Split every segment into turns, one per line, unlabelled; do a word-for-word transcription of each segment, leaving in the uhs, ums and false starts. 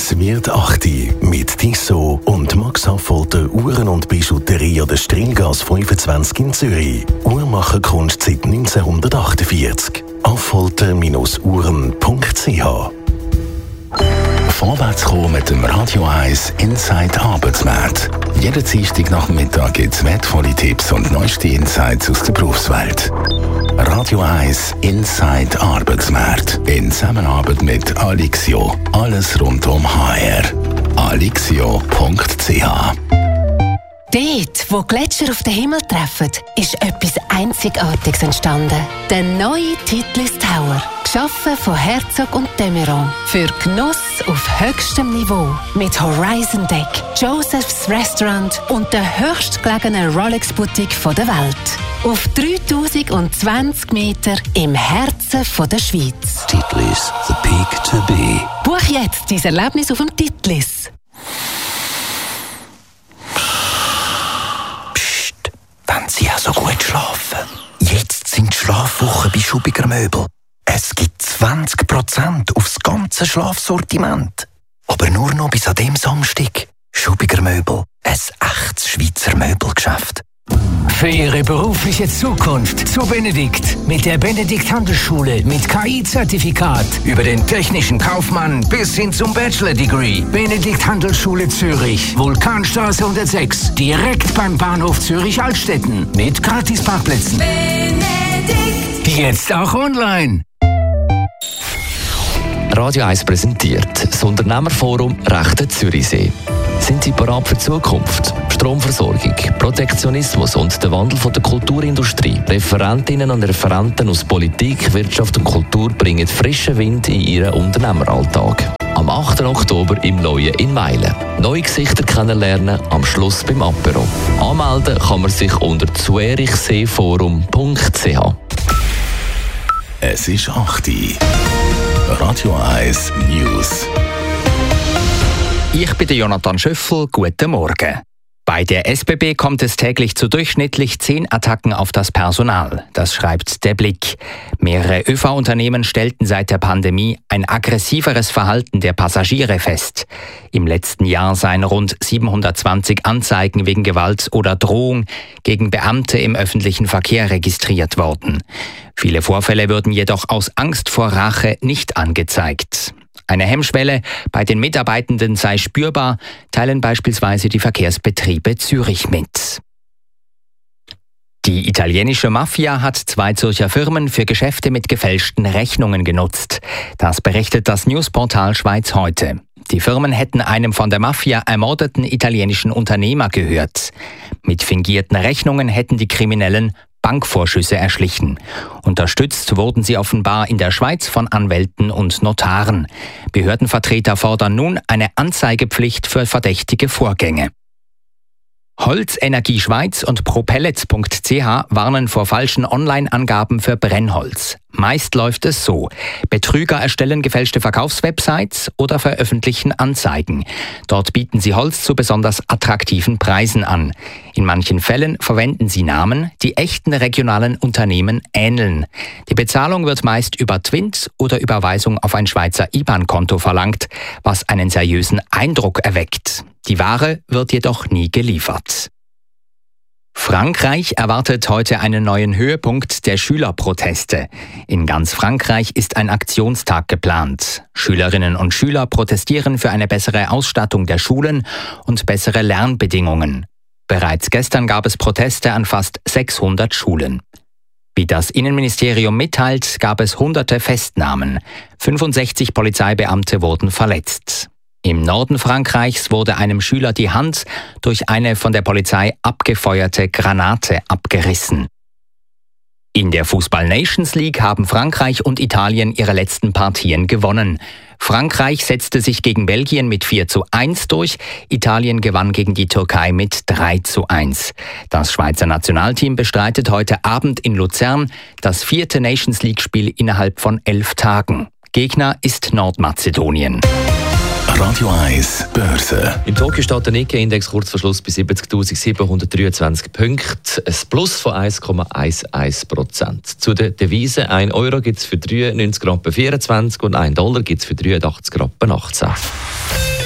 Es wird acht mit Tissot und Max Affolter Uhren und Bijouterie an der Strilgas fünfundzwanzig in Zürich. Uhrmacherkunst seit neunzehnhundertachtundvierzig. affolter Uhren punkt c h. Vorwärts kommen mit dem Radio eins Inside Arbeitsmarkt. Jeden Dienstag Nachmittag gibt es wertvolle Tipps und neueste Insights aus der Berufswelt. Radio eins Inside Arbeitsmarkt in Zusammenarbeit mit Alixio. Alles rund um H R. alixio punkt c h.
Dort, wo Gletscher auf den Himmel treffen, ist etwas Einzigartiges entstanden. Der neue Titlis Tower. Geschaffen von Herzog und de Meuron. Für Genuss auf höchstem Niveau. Mit Horizon Deck, Joseph's Restaurant und der höchstgelegenen Rolex-Boutique der Welt. Auf dreitausendzwanzig Meter im Herzen der Schweiz.
Titlis, the peak to be.
Buch jetzt dein Erlebnis auf dem Titlis.
Wenn Sie auch so gut schlafen. Jetzt sind die Schlafwochen bei Schubiger Möbel. Es gibt zwanzig Prozent aufs ganze Schlafsortiment. Aber nur noch bis an dem Samstag. Schubiger Möbel, ein echtes Schweizer Möbelgeschäft.
Für Ihre berufliche Zukunft zu Benedikt mit der Benedikt Handelsschule mit K I-Zertifikat über den technischen Kaufmann bis hin zum Bachelor-Degree. Benedikt Handelsschule Zürich, Vulkanstraße hundertsechs, direkt beim Bahnhof Zürich-Altstetten mit Gratisparkplätzen. Benedikt. Jetzt auch online.
Radio eins präsentiert das Unternehmerforum Rechte Zürichsee. Sind Sie bereit für die Zukunft? Stromversorgung, Protektionismus und der Wandel von der Kulturindustrie. Referentinnen und Referenten aus Politik, Wirtschaft und Kultur bringen frischen Wind in Ihren Unternehmeralltag. Am achten Oktober im Neuen in Meilen. Neue Gesichter kennenlernen, am Schluss beim Apero. Anmelden kann man sich unter zürichseeforum punkt c h.
Es ist acht Uhr. Radio eins News.
Ich bin der Jonathan Schöffel. Guten Morgen. Bei der S B B kommt es täglich zu durchschnittlich zehn Attacken auf das Personal. Das schreibt der Blick. Mehrere Ö V-Unternehmen stellten seit der Pandemie ein aggressiveres Verhalten der Passagiere fest. Im letzten Jahr seien rund siebenhundertzwanzig Anzeigen wegen Gewalt oder Drohung gegen Beamte im öffentlichen Verkehr registriert worden. Viele Vorfälle würden jedoch aus Angst vor Rache nicht angezeigt. Eine Hemmschwelle bei den Mitarbeitenden sei spürbar, teilen beispielsweise die Verkehrsbetriebe Zürich mit. Die italienische Mafia hat zwei Zürcher Firmen für Geschäfte mit gefälschten Rechnungen genutzt. Das berichtet das Newsportal Schweiz heute. Die Firmen hätten einem von der Mafia ermordeten italienischen Unternehmer gehört. Mit fingierten Rechnungen hätten die Kriminellen Bankvorschüsse erschlichen. Unterstützt wurden sie offenbar in der Schweiz von Anwälten und Notaren. Behördenvertreter fordern nun eine Anzeigepflicht für verdächtige Vorgänge. Holzenergie Schweiz und propellets punkt c h warnen vor falschen Online-Angaben für Brennholz. Meist läuft es so: Betrüger erstellen gefälschte Verkaufswebsites oder veröffentlichen Anzeigen. Dort bieten sie Holz zu besonders attraktiven Preisen an. In manchen Fällen verwenden sie Namen, die echten regionalen Unternehmen ähneln. Die Bezahlung wird meist über Twint oder Überweisung auf ein Schweizer I B A N-Konto verlangt, was einen seriösen Eindruck erweckt. Die Ware wird jedoch nie geliefert. Frankreich erwartet heute einen neuen Höhepunkt der Schülerproteste. In ganz Frankreich ist ein Aktionstag geplant. Schülerinnen und Schüler protestieren für eine bessere Ausstattung der Schulen und bessere Lernbedingungen. Bereits gestern gab es Proteste an fast sechshundert Schulen. Wie das Innenministerium mitteilt, gab es hunderte Festnahmen. fünfundsechzig Polizeibeamte wurden verletzt. Im Norden Frankreichs wurde einem Schüler die Hand durch eine von der Polizei abgefeuerte Granate abgerissen. In der Fußball-Nations League haben Frankreich und Italien ihre letzten Partien gewonnen. Frankreich setzte sich gegen Belgien mit vier zu eins durch, Italien gewann gegen die Türkei mit drei zu eins. Das Schweizer Nationalteam bestreitet heute Abend in Luzern das vierte Nations League-Spiel innerhalb von elf Tagen. Gegner ist Nordmazedonien.
Radio eins Börse.
Im Tokio steht der Nikkei-Index kurz vor Schluss bei siebzigtausendsiebenhundertdreiundzwanzig Punkten. Ein Plus von eins Komma eins Prozent. Zu den Devisen: ein Euro gibt es für dreiundneunzig Rappen vierundzwanzig und ein Dollar gibt es für dreiundachtzig Rappen achtzehn.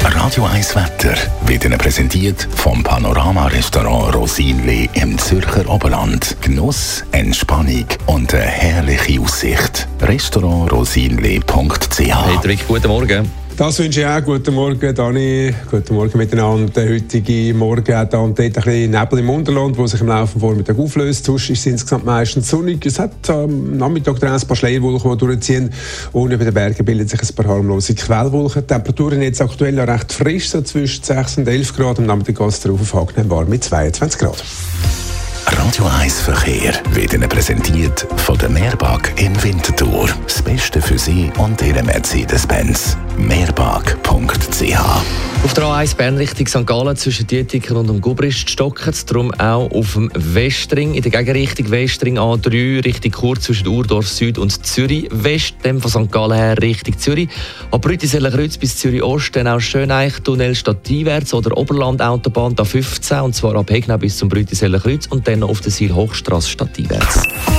Radio eins Wetter wird Ihnen präsentiert vom Panorama-Restaurant Rosinli im Zürcher Oberland. Genuss, Entspannung und eine herrliche Aussicht. restaurant rosinli punkt c h.
Hey Trick, guten Morgen.
Das wünsche ich auch. Guten Morgen, Dani. Guten Morgen miteinander. Der heutige Morgen hat da und dort ein bisschen Nebel im Unterland, der sich im Laufe des Vormittags auflöst. Sonst ist es insgesamt meistens sonnig. Es hat am Nachmittag dran ein paar Schleierwolken, die durchziehen. Und über den Bergen bilden sich ein paar harmlose Quellwolken. Die Temperaturen jetzt aktuell noch recht frisch, so zwischen sechs und elf Grad. Am Nachmittag geht es darauf auf angenehm warm mit zweiundzwanzig Grad.
Radio eins Verkehr wird Ihnen präsentiert von der Meerbag in Winterthur. Das Beste für Sie und Ihre Mercedes-Benz. meerbag punkt c h.
Auf der A eins Bern Richtung Sankt Gallen zwischen Dietiken und dem Gubrist stocken es, darum auch auf dem Westring. In der Gegenrichtung Westring A drei Richtung Chur zwischen Urdorf Süd und Zürich West, dann von Sankt Gallen her Richtung Zürich. Ab Rütisellenkreuz bis Zürich Ost, dann auch Schöneich-Tunnel stadteinwärts oder Oberland-Autobahn A fünfzehn, und zwar ab Hegnau bis zum Rütisellenkreuz und dann auf der Siel-Hochstrasse stadteinwärts.